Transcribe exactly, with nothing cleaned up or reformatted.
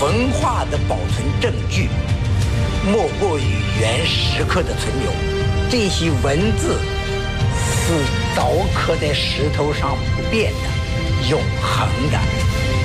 文化的保存证据，莫过于原石刻的存留。这些文字是凿刻在石头上不变的、永恒的。